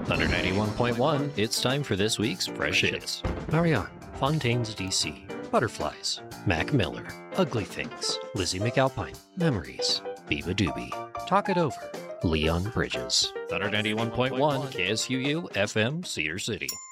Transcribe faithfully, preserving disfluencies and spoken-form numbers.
Thunder ninety-one point one, it's time for this week's Fresh Hits. Marianne, Fontaine's D C, Butterflies, Mac Miller, Ugly Things, Lizzie McAlpine, Memories, Biba Doobie, Talk It Over, Leon Bridges. Thunder ninety-one point one, K S U U F M, Cedar City.